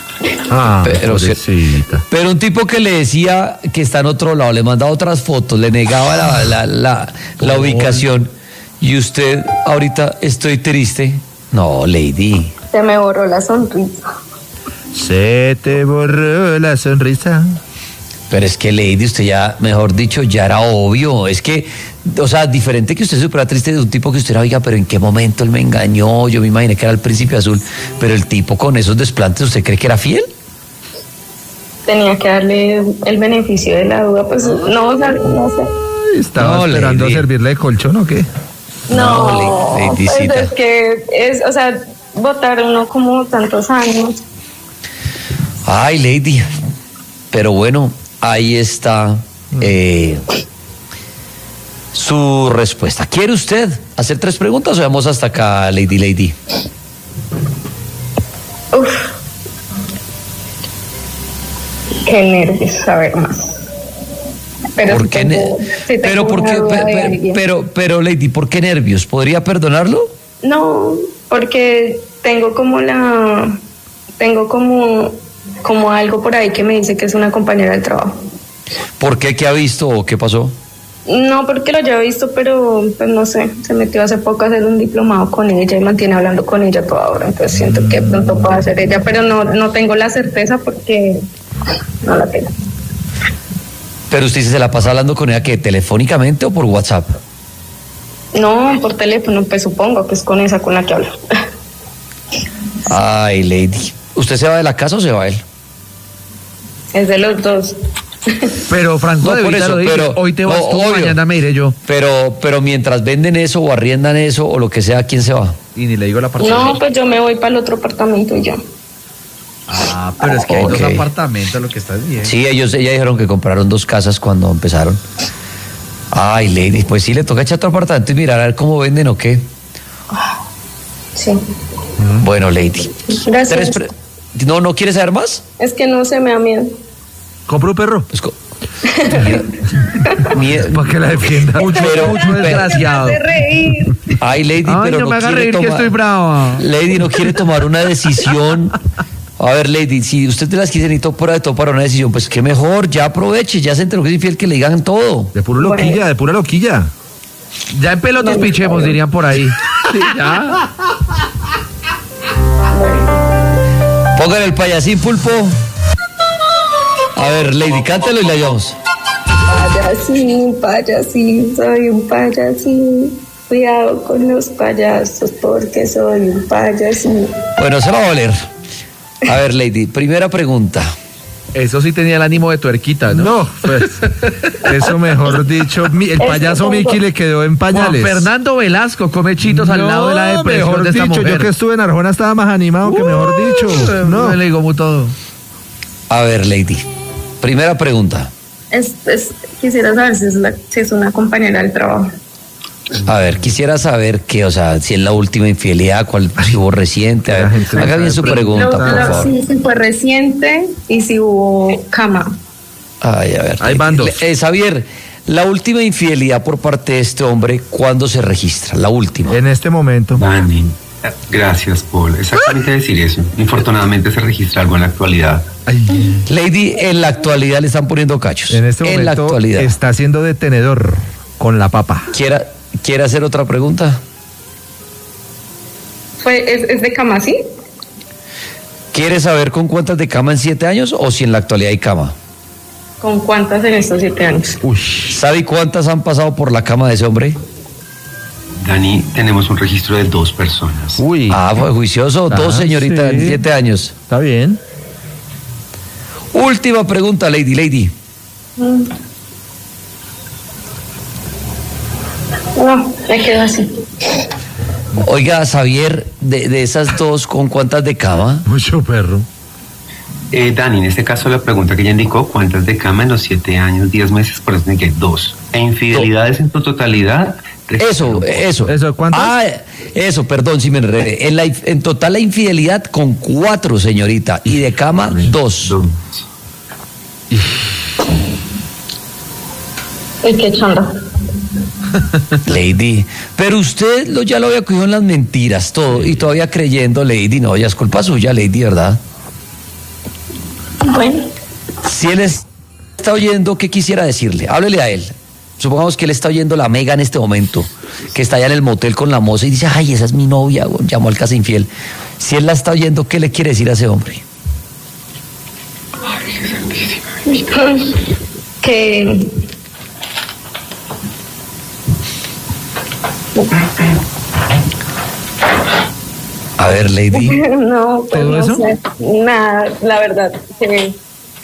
Pero un tipo que le decía que está en otro lado, le mandaba otras fotos, le negaba la ubicación, y usted ahorita estoy triste. No, Lady. Se me borró la sonrisa. Se te borró la sonrisa. Pero es que, Lady, usted ya, mejor dicho, ya era obvio. Es que, o sea, diferente que usted se supiera triste de un tipo que usted era, oiga, pero ¿en qué momento él me engañó? Yo me imaginé que era el príncipe azul. Pero el tipo con esos desplantes, ¿usted cree que era fiel? Tenía que darle el beneficio de la duda, pues no, o sea, no sé. ¿Estaba esperando a servirle de colchón o qué? No, Ladycita. pues es que o sea, votar uno como tantos años. Ay, Lady. Pero bueno, ahí está su respuesta. ¿Quiere usted hacer 3 preguntas o vamos hasta acá, Lady? Uf. Qué nervios saber más. Pero ¿Por qué? Pero, Lady, ¿por qué nervios? ¿Podría perdonarlo? No, porque tengo como algo por ahí que me dice que es una compañera del trabajo. ¿Por qué? ¿Qué ha visto o qué pasó? No, porque lo haya visto, pero pues no sé, se metió hace poco a hacer un diplomado con ella y mantiene hablando con ella toda hora, entonces siento que pronto pueda ser ella, pero no tengo la certeza porque no la tengo. ¿Pero usted se la pasa hablando con ella qué, telefónicamente o por WhatsApp? No, por teléfono, pues supongo que es con esa con la que hablo. Ay, Lady. ¿Usted se va de la casa o se va él? Es de los dos. Pero Franco No, de por Vita eso, lo dice, pero- hoy te vas no, tú, obvio. mañana me iré yo. Pero mientras venden eso o arriendan eso o lo que sea, ¿quién se va? Y ni le digo la parte. No, pues yo me voy para el otro apartamento y ya. Ah, pero es que hay Ok. 2 apartamentos, lo que estás bien. Sí, ella dijeron que compraron 2 casas cuando empezaron. Ay, Lady, pues sí, le toca echar otro apartamento y mirar a ver cómo venden o qué. Sí. Bueno, Lady. Gracias. ¿No quiere saber más? Es que no se me da miedo. Compro un perro. Pues miedo. Para que la defienda. Mucho desgraciado. De reír. Ay, Lady, Ay, pero no me haga quiere reír que tomar- estoy brava. Lady no quiere tomar una decisión. A ver, Lady, si usted de las quise ni para tomar una decisión, pues qué mejor, ya aproveche, ya se enteró que es infiel, que le digan todo. De pura loquilla, de pura loquilla. Ya en pelotas pichemos, dirían por ahí. Sí, ya. Pongan el payasín, Pulpo. A ver, Lady, cántelo y la llevamos. Payasín, soy un payasín. Cuidado con los payasos porque soy un payasín. Bueno, se va a valer. A ver, Lady, primera pregunta. Eso sí tenía el ánimo de tuerquita, ¿no? No, pues, eso mejor dicho, el payaso Mickey le quedó en pañales. Juan Fernando Velasco come chitos al lado de la depresión mejor de esta dicho, mujer. yo que estuve en Arjona estaba más animado que mejor dicho. No le digo muy todo. A ver, Lady, primera pregunta. Quisiera saber si es una compañera del trabajo. A ver, quisiera saber qué, o sea, si es la última infidelidad, cuál si hubo reciente. A La ver, gente no haga bien sabe su pregunta, por favor. Sí, fue reciente y si hubo cama. Ay, a ver. Ahí van dos. Xavier, la última infidelidad por parte de este hombre, ¿cuándo se registra? La última. En este momento. Dani, gracias, Paul. Exactamente decir eso. Infortunadamente se registra algo en la actualidad. Ay, Lady, en la actualidad le están poniendo cachos. en este momento la actualidad. está haciendo de tenedor con la papa. ¿Quiere hacer otra pregunta? ¿Es de cama, sí? ¿Quiere saber con cuántas de cama en 7 años o si en la actualidad hay cama? ¿Con cuántas en estos 7 años? Uy. ¿Sabe cuántas han pasado por la cama de ese hombre? Dani, tenemos un registro de 2 personas. Uy. Fue juicioso. Ah, 2 señoritas sí. en 7 años. Está bien. Última pregunta, Lady. No, me quedo así. Oiga, Xavier, de esas 2, ¿con cuántas de cama? Mucho perro. Dani, en este caso la pregunta que ella indicó, ¿cuántas de cama en los 7 años, 10 meses? Por eso que 2. ¿E infidelidades en tu totalidad? Eso. ¿Eso cuántas? Eso, perdón si me enredé. En total la infidelidad con 4, señorita, y de cama 2. 2. ¿Y qué chanda? Lady, pero usted ya lo había cogido en las mentiras, todo, y todavía creyendo, Lady, no, ya es culpa suya, Lady, ¿verdad? Bueno, Si él está oyendo, ¿qué quisiera decirle? Háblele a él. Supongamos que él está oyendo la Mega en este momento, que está allá en el motel con la moza y dice, ay, esa es mi novia, llamó al casa infiel. Si él la está oyendo, ¿qué le quiere decir a ese hombre? que... A ver, Lady. No, pues ¿Todo no eso? sé. Nada, la verdad, que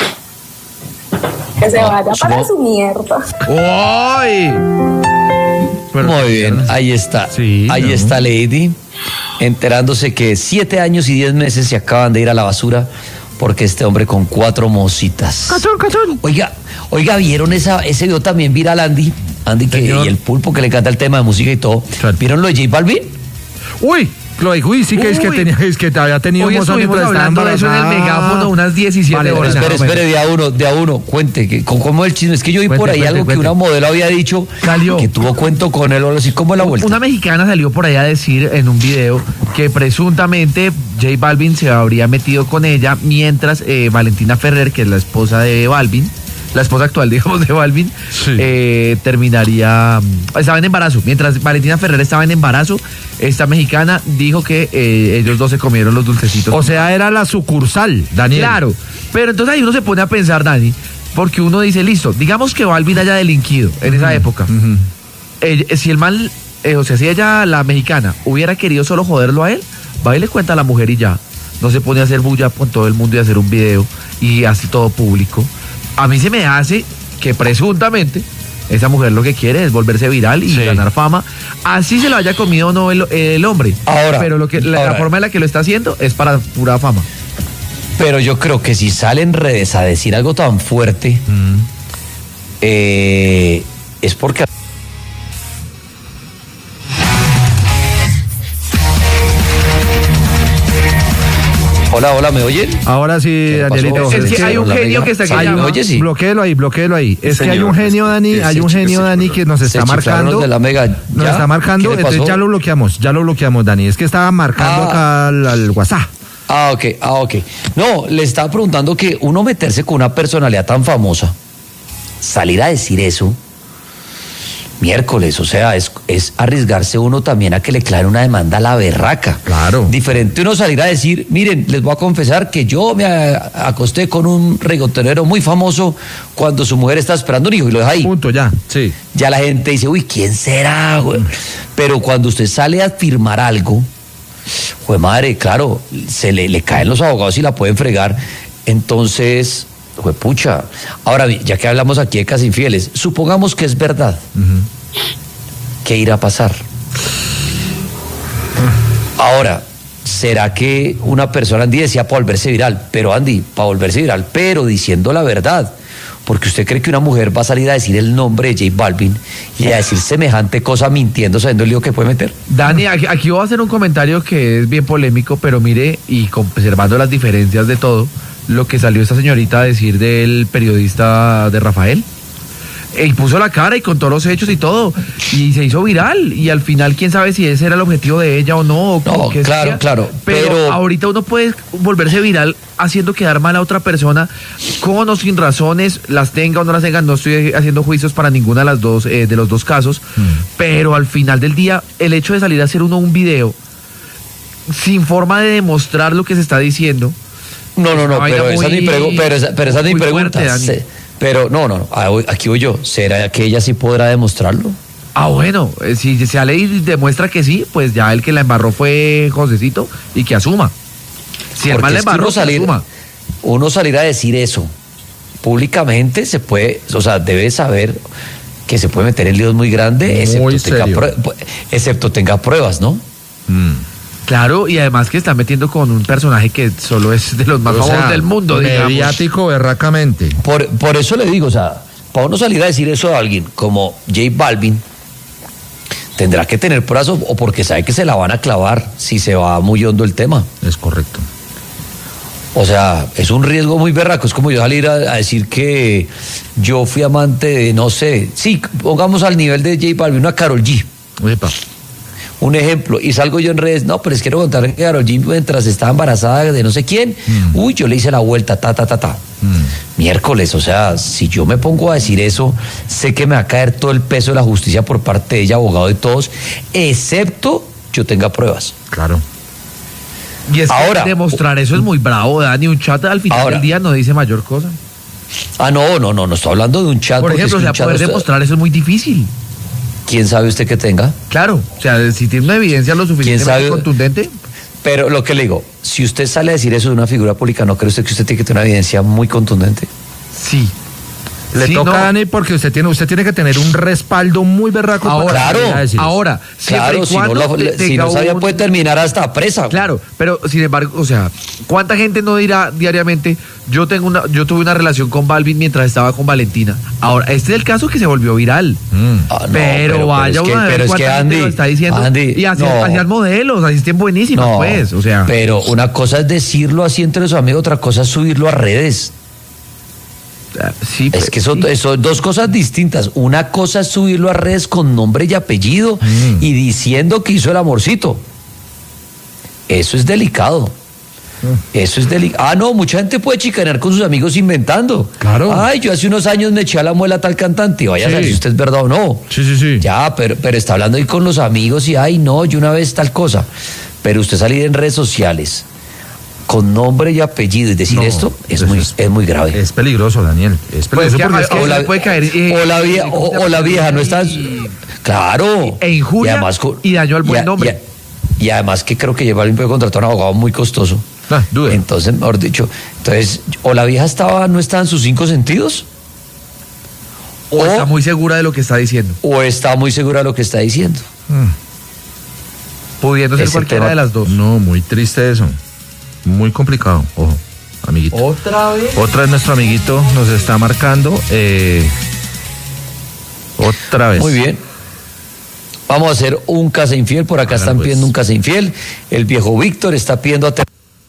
se vaya para su mierda. ¡Ay! Pero- Muy bien, ahí está. Sí, ahí no. está Lady, enterándose que 7 años y 10 meses se acaban de ir a la basura porque este hombre con 4 mositas. ¡Cachón! Oiga, ¿vieron ese video también viral, Andy? Andy Señor. y el pulpo que le encanta el tema de música y todo. Claro. ¿Vieron lo de J Balvin? ¡Uy! Uy, sí que es que Uy. había tenido Hoy moza estuvimos mientras estaba hablando de eso en el embarazada. megáfono unas 17 Vale, horas. Espere, de a uno, cuente, ¿cómo es el chisme? Es que yo vi por ahí algo que una modelo había dicho Salió. que tuvo cuento con él o algo así, ¿cómo es la vuelta? Una mexicana salió por ahí a decir en un video que presuntamente J Balvin se habría metido con ella mientras Valentina Ferrer, que es la esposa de Balvin, la esposa actual, digamos, de Balvin, Sí. estaba en embarazo. Mientras Valentina Ferrer estaba en embarazo, esta mexicana dijo que ellos dos se comieron los dulcecitos. O sea, era la sucursal, Daniel. Claro, pero entonces ahí uno se pone a pensar, Dani, porque uno dice, listo, digamos que Balvin haya delinquido en esa época. Ujú. Si el mal, si ella, la mexicana, hubiera querido solo joderlo a él, va y le cuenta a la mujer y ya. No se pone a hacer bulla con todo el mundo y hacer un video y así todo público. A mí se me hace que presuntamente esa mujer lo que quiere es volverse viral y Sí. ganar fama. Así se lo haya comido o no el hombre. Ahora, pero la ahora. forma en la que lo está haciendo es para pura fama. Pero yo creo que si salen redes a decir algo tan fuerte, es porque... Hola, ¿me oyen? Ahora sí, ¿Qué pasó? Danielito. Es que hay un La genio Mega. que está aquí Ay, llama. ¿me oye? Sí. Bloquéelo ahí. Es que hay señor, un genio, Dani, sí, hay un sí, genio, sí, Dani, sí, que nos Se está chiflaron marcando. los de la Mega. Nos ¿Ya? está marcando, ¿Qué le entonces pasó? ya lo bloqueamos, Dani. Es que estaba marcando acá al WhatsApp. Ok. No, le estaba preguntando que uno meterse con una personalidad tan famosa, salir a decir eso, miércoles, o sea, es arriesgarse uno también a que le claven una demanda a la berraca. Claro. Diferente uno salir a decir, miren, les voy a confesar que yo me acosté con un reggaetonero muy famoso cuando su mujer está esperando un hijo y lo deja ahí. Punto, ya. Sí. Ya la gente dice, uy, ¿quién será, güey? Pero cuando usted sale a afirmar algo, pues madre, claro, se le caen los abogados y la pueden fregar. Entonces, pues pucha. Ahora, ya que hablamos aquí de casas infieles, supongamos que es verdad. ¿Qué irá a pasar? Ahora, ¿será que una persona, Andy decía para volverse viral, pero Andy, para volverse viral, pero diciendo la verdad? Porque usted cree que una mujer va a salir a decir el nombre de J Balvin y a decir semejante cosa mintiendo, sabiendo el lío que puede meter. Dani, aquí voy a hacer un comentario que es bien polémico, pero mire, y observando las diferencias de todo, lo que salió esta señorita a decir del periodista de Rafael. Y puso la cara y contó los hechos y todo, y se hizo viral, y al final quién sabe si ese era el objetivo de ella o no, o No, qué claro, sea. claro, Pero pero- ahorita uno puede volverse viral haciendo quedar mal a otra persona con o sin razones, las tenga o no las tenga. No estoy haciendo juicios para ninguna de las dos, de los dos casos, pero al final del día el hecho de salir a hacer uno un video sin forma de demostrar lo que se está diciendo. No, una vaina pero esa es mi muy- pregunta. Pero esa es mi muy pregunta. fuerte, Dani. Pero no, aquí voy yo. ¿Será que ella sí podrá demostrarlo? Ah, bueno, si se sale y demuestra que sí, pues ya el que la embarró fue Josecito y que asuma. Si el Porque mal le es que embarró, que asuma. uno salir a decir eso públicamente se puede, o sea, debe saber que se puede meter en líos muy grandes, Muy excepto tenga pruebas, ¿no? Claro, y además que está metiendo con un personaje que solo es de los más O famosos sea, del mundo, digamos. mediático berracamente. Por eso le digo, o sea, para uno salir a decir eso a alguien como J Balvin, tendrá que tener pruebas o porque sabe que se la van a clavar si se va muy hondo el tema. Es correcto. O sea, es un riesgo muy berraco. Es como yo salir a decir que yo fui amante de, no sé, sí, pongamos al nivel de J Balvin, una Karol G. Epa. Un ejemplo, y salgo yo en redes, no, pero es que quiero contar que Karol G mientras estaba embarazada de no sé quién, uy, yo le hice la vuelta, miércoles, o sea, si yo me pongo a decir eso, sé que me va a caer todo el peso de la justicia por parte de ella, abogado de todos, excepto yo tenga pruebas. Claro. Y es que Ahora- demostrar eso es muy bravo, Dani. Un chat al final Ahora- del día no dice mayor cosa. Ah, no estoy hablando de un chat. Por porque ejemplo, es o que sea, un chat poder no está- demostrar eso es muy difícil. ¿Quién sabe usted que tenga? Claro, o sea, si tiene una evidencia lo suficientemente sabe? contundente. Pero lo que le digo, si usted sale a decir eso de una figura pública, ¿no cree usted que usted tiene que tener una evidencia muy contundente? Sí. Le Sí, toca no. a Dani porque usted tiene que tener un respaldo muy berraco Ahora, para salir a decir eso. ahora, siempre Claro, y si no, cuando si no sabía un- puede terminar hasta presa. Claro, pero sin embargo, o sea, ¿cuánta gente no dirá diariamente, yo tuve una relación con Balvin mientras estaba con Valentina? Ahora, este es el caso que se volvió viral. Ah, no, pero vaya es que- uno a ver pero es que cuánta gente Andy, lo está diciendo. Andy, y no. hacían modelos, así estén buenísimas, No, pues, o sea. pero una cosa es decirlo así entre sus amigos, otra cosa es subirlo a redes. Sí, Es que son sí. dos cosas distintas. Una cosa es subirlo a redes con nombre y apellido y diciendo que hizo el amorcito. Eso es delicado. Eso es delicado. Ah, no, mucha gente puede chicanear con sus amigos inventando. Claro. Ay, yo hace unos años me eché a la muela a tal cantante. Y vaya a Sí. saber si usted es verdad o no. Sí. Ya, pero está hablando ahí con los amigos y, ay, no, yo una vez tal cosa. Pero usted salir en redes sociales con nombre y apellido y decir No, esto es eso muy grave. Es peligroso, Daniel. Es Pues peligroso que, porque es que o o la, la- puede caer, o la vieja, o la vieja no está. Claro. E injuria y daño al buen nombre. Y además que creo que J Balvin puede contratar a un abogado muy costoso. duda. Entonces, mejor dicho, o la vieja no estaba en sus 5 sentidos, o está muy segura de lo que está diciendo, o está muy segura de lo que está diciendo. pudiendo ser Ese cualquiera tema- de las dos. No, muy triste eso. Muy complicado. Ojo, amiguito. ¿Otra vez? Otra vez nuestro amiguito nos está marcando. Otra vez. Muy bien. Vamos a hacer un casa infiel. Por acá Hágalo, están pues. pidiendo un casa infiel. El viejo Víctor está pidiendo a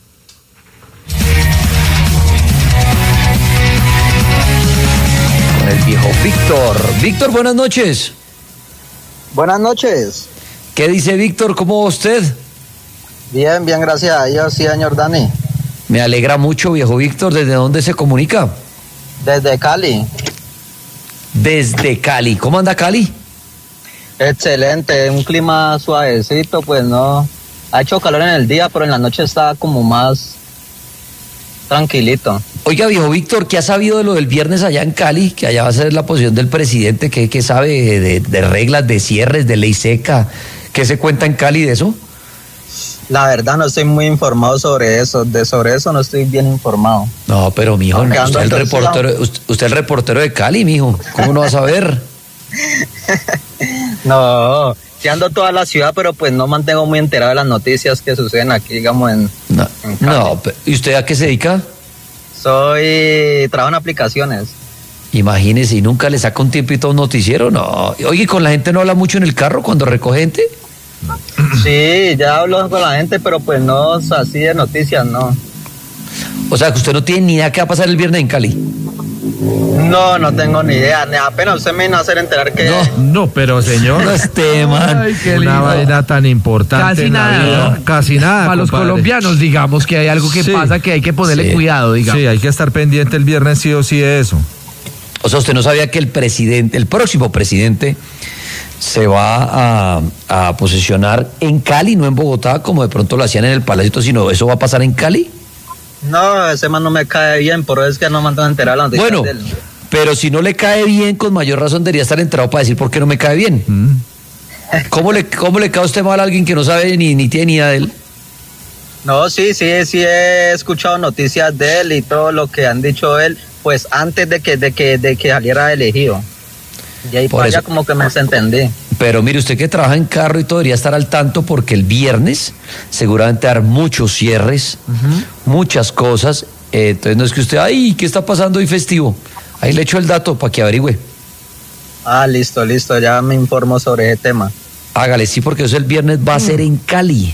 con el viejo Víctor. Víctor, buenas noches. Buenas noches. ¿Qué dice Víctor? ¿Cómo va usted? Bien, bien, gracias a Dios, sí, señor Dani. Me alegra mucho, viejo Víctor. ¿Desde dónde se comunica? Desde Cali. Desde Cali. ¿Cómo anda Cali? Excelente, un clima suavecito, pues no. Ha hecho calor en el día, pero en la noche está como más tranquilito. Oiga, viejo Víctor, ¿qué ha sabido de lo del viernes allá en Cali? Que allá va a ser la posición del presidente. ¿Qué sabe de reglas, de cierres, de ley seca? ¿Qué se cuenta en Cali de eso? La verdad no estoy muy informado sobre eso. Sobre eso no estoy bien informado. No, pero mijo, Aunque usted ando el reportero, usted el reportero de Cali, mijo. ¿Cómo no va a saber? No, sí ando toda la ciudad, pero pues no mantengo muy enterado de las noticias que suceden aquí, digamos, No, en Cali. ¿y usted a qué se dedica? Trabajo en aplicaciones. Imagínese, y nunca le saca un tiempito a un noticiero, no. Oye, ¿con la gente no habla mucho en el carro cuando recoge gente? Sí, ya hablo con la gente, pero pues no así de noticias, no. O sea, que usted no tiene ni idea qué va a pasar el viernes en Cali. No tengo ni idea. Ni apenas usted me vino a hacer enterar que... No, pero señor. No esté, man. Ay, qué Una lindo. vaina tan importante. Casi en la nada, vida. ¿no? Casi nada. Para los compadre. colombianos, digamos que hay algo que Sí. pasa que hay que ponerle Sí. cuidado, digamos. Sí, hay que estar pendiente el viernes sí o sí de eso. O sea, usted no sabía que el próximo presidente se va a posesionar en Cali, no en Bogotá, como de pronto lo hacían en el Palacio, sino eso va a pasar en Cali. No, ese man no me cae bien, por eso es que no me han enterado la noticia Bueno, de él. pero si no le cae bien, con mayor razón debería estar enterado para decir por qué no me cae bien. ¿Cómo le cae a usted mal a alguien que no sabe ni tiene ni idea de él? No, sí, he escuchado noticias de él y todo lo que han dicho él, pues antes de que saliera elegido. Y ahí Por para allá eso. como que me desentendí. Pero mire, usted que trabaja en carro y todo debería estar al tanto porque el viernes seguramente dar muchos cierres, muchas cosas. Entonces no es que usted, ay, ¿qué está pasando hoy festivo? Ahí le echo el dato para que averigüe. Ah, listo, ya me informo sobre ese tema. Hágale, sí, porque eso el viernes va a ser en Cali.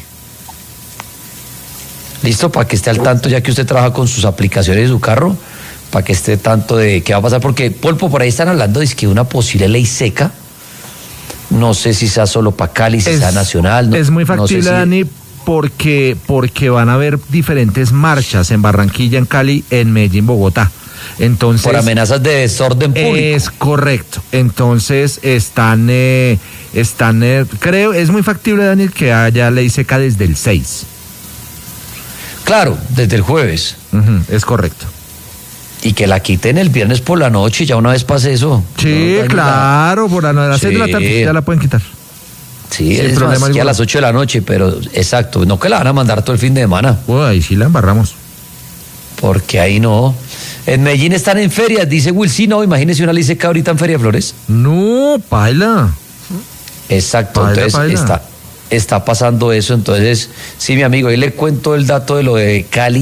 Listo, para que esté al tanto, ya que usted trabaja con sus aplicaciones de su carro, para que esté tanto de qué va a pasar, porque Polpo, por ahí están hablando de que una posible ley seca, no sé si sea solo para Cali, si sea nacional. Es muy no sé factible, si- Dani, porque van a haber diferentes marchas en Barranquilla, en Cali, en Medellín, Bogotá. Entonces, por amenazas de desorden público. es correcto. Entonces creo, es muy factible, Daniel, que haya ley seca desde el 6. Claro, desde el jueves. Es correcto. Y que la quiten el viernes por la noche, ya una vez pase eso. Sí, No, daño claro, por las 6 de la tarde Sí. ya la pueden quitar. Sí, Sin es problema más, que a alguno. las 8 de la noche, pero exacto, no que la van a mandar todo el fin de semana, Uy, ahí sí la embarramos. porque ahí no. En Medellín están en ferias, dice Will, sí, no, imagínese una ley seca ahorita en Feria de Flores. No, paila. Exacto, Paila, entonces paila. está pasando eso, entonces, sí, mi amigo, ahí le cuento el dato de lo de Cali.